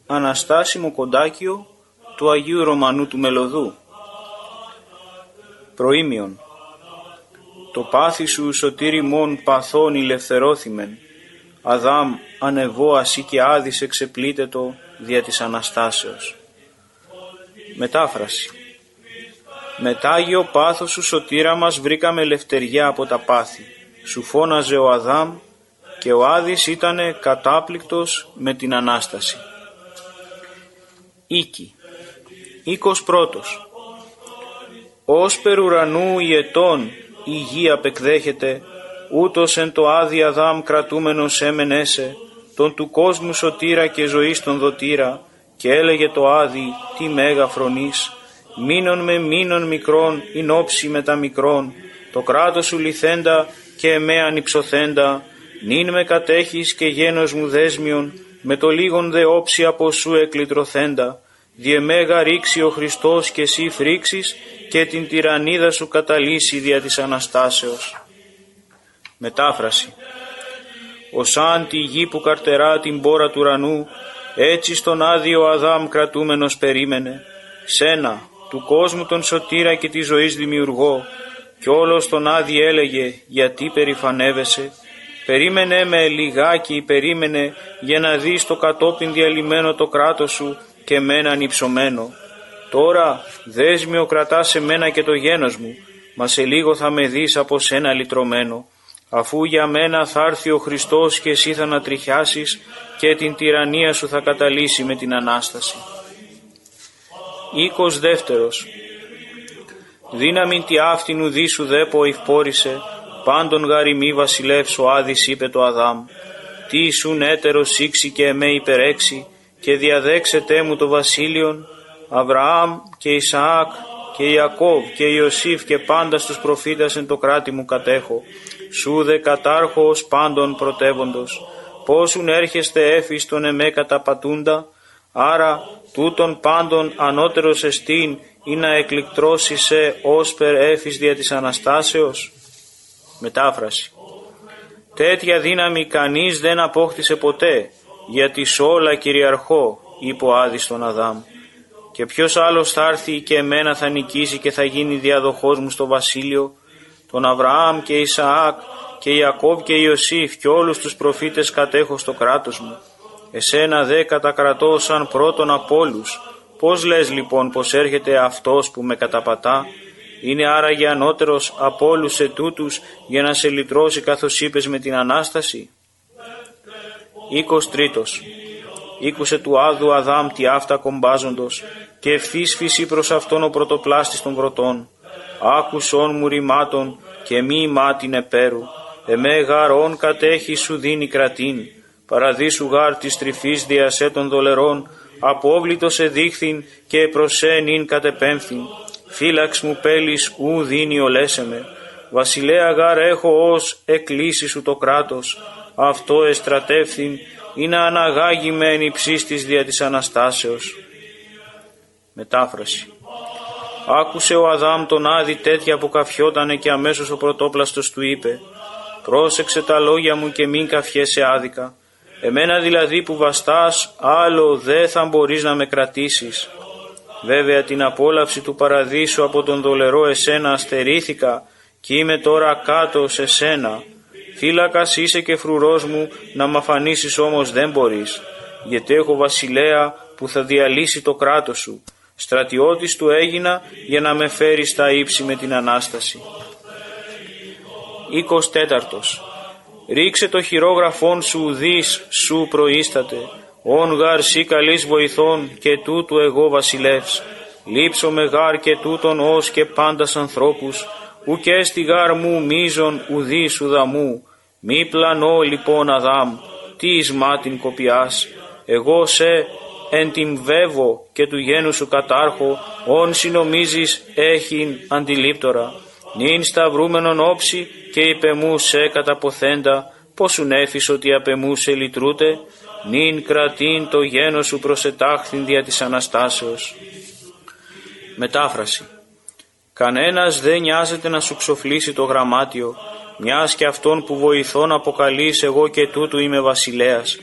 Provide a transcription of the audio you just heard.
Αναστάσιμο Κοντάκιο του Αγίου Ρωμανού του Μελωδού. Προήμιον. Το πάθη σου σωτήρι μον παθών ηλευθερώθημεν, Αδάμ ανεβώ ασύ και άδης εξεπλήτετο δια της Αναστάσεως. Μετάφραση. Μετά Άγιο πάθος σου σωτήρα μας βρήκαμε ελευθεριά από τα πάθη. Σου φώναζε ο Αδάμ και ο Άδης ήτανε κατάπληκτος με την Ανάσταση. Οίκη. Οίκος πρώτος. Ως περ ουρανού η ετών η γη απεκδέχεται, ούτως εν το Άδη Αδάμ κρατούμενος έμενέσε, τον του κόσμου σωτήρα και ζωής τον δοτήρα, και έλεγε το Άδη τι μέγα φρονείς, μήνων με μήνων μικρών, ειν όψη με τα μικρών, το κράτος σου λυθέντα και εμέ ανυψωθέντα, νυν με κατέχεις και γένος μου δέσμιον, με το λίγον δε όψη από σου εκλυτρωθέντα, διεμέγα ρίξει ο Χριστός και εσύ φρίξεις και την τυραννίδα σου καταλύσει δια της Αναστάσεως. Μετάφραση. Οσάν τη γη που καρτερά την πόρα του ουρανού, έτσι στον άδειο Αδάμ κρατούμενος περίμενε, σένα, του κόσμου τον σωτήρα και τη ζωής δημιουργό, κι όλος τον Άδη έλεγε γιατί περηφανεύεσαι, περίμενε με λιγάκι, περίμενε για να δεις το κατόπιν διαλυμένο το κράτος σου και μένα ανυψωμένο. Τώρα δέσμιο κρατάς εμένα και το γένος μου, μα σε λίγο θα με δεις από σένα λυτρωμένο, αφού για μένα θα έρθει ο Χριστός και εσύ θα ανατριχιάσεις και την τυραννία σου θα καταλύσει με την Ανάσταση. Οίκος δεύτερος. Δύναμην τη αυτήν ουδή σου δέπο ευπόρησε, πάντων γαριμί βασιλεύς ο Άδης είπε το Αδάμ, τι ήσουν έτερος ήξη και εμέ υπερέξει, και διαδέξετε μου το βασίλειον, Αβραάμ και Ισαάκ και Ιακώβ και Ιωσήφ και πάντα στους προφήτας εν το κράτη μου κατέχω, σου δε κατάρχος πάντων πρωτεύοντος, πόσουν έρχεστε έφης τον εμέ καταπατούντα, άρα τούτον πάντων ανώτερος εστίν ή να εκλικτρώσει σε όσπερ έφης δια της Αναστάσεως. Μετάφραση. Τέτοια δύναμη κανείς δεν απόκτησε ποτέ, γιατί σ' όλα κυριαρχώ, είπε ο Άδης στον Αδάμ. Και ποιος άλλος θα έρθει και εμένα θα νικήσει και θα γίνει διαδοχός μου στο βασίλειο, τον Αβραάμ και Ισαάκ και Ιακώβ και Ιωσήφ και όλους τους προφήτες κατέχω στο κράτος μου. Εσένα δε κατακρατώ σαν πρώτον από όλους. Πώς λες λοιπόν πως έρχεται αυτός που με καταπατά, είναι άραγε ανώτερος από όλους ετούτους για να σε λυτρώσει καθώς είπες με την Ανάσταση. Οίκος τρίτος. Ήκουσε του Άδου Αδάμ τι αυτά κομπάζοντος και ευθύς φύση προς αυτόν ο πρωτοπλάστης των πρωτών. Άκουσον μου ρημάτων και μη μάτιν επέρου, εμέ γαρών κατέχει σου δίνει κρατήν, παραδείσου γάρ της τρυφής διασέ των δολερών, απόβλητος εδείχθην και προσένην κατεπέμφθην, φύλαξ μου πέλης ου δίνει ολέσεμε, βασιλέα γάρ έχω ως εκκλήσει σου το κράτος, αυτό εστρατεύθην ή να αναγάγει με εν υψίστης δια της Αναστάσεως. Μετάφραση. Άκουσε ο Αδάμ τον Άδη τέτοια που καφιότανε και αμέσως ο πρωτόπλαστος του είπε, πρόσεξε τα λόγια μου και μην καφιέσαι άδικα, εμένα δηλαδή που βαστάς άλλο δε θα μπορείς να με κρατήσεις. Βέβαια την απόλαυση του παραδείσου από τον δολερό εσένα αστερήθηκα και είμαι τώρα κάτω σε σένα. Φύλακας είσαι και φρουρός μου, να μ' αφανίσεις όμως δεν μπορείς, γιατί έχω βασιλέα που θα διαλύσει το κράτος σου. Στρατιώτης του έγινα για να με φέρει στα ύψη με την Ανάσταση. Οίκος τέταρτος. Ρίξε το χειρόγραφόν σου ουδείς σου προείσταται, ον γάρ σύ καλής βοηθών και τούτου εγώ βασιλεύς. Λείψω με γάρ και τούτον ως και πάντας ανθρώπους, ουκ έστι γάρ μου μίζων ουδείς ουδαμού. Μη πλανώ λοιπόν Αδάμ, τι εις μάτιν κοπιάς, εγώ σε εν την βέβω και του γένου σου κατάρχω, ον συνομίζεις έχειν αντιλήπτορα. Νυν σταυρούμενον όψη και υπεμού σε καταποθέντα, πόσουν έφης ότι απεμού σε λυτρούτε, νυν κρατήν το γένος σου προσετάχθην δια της Αναστάσεως. Μετάφραση. Κανένας δεν νοιάζεται να σου ξοφλήσει το γραμμάτιο, μιας και αυτόν που βοηθώ να αποκαλείς εγώ και τούτου είμαι βασιλέας.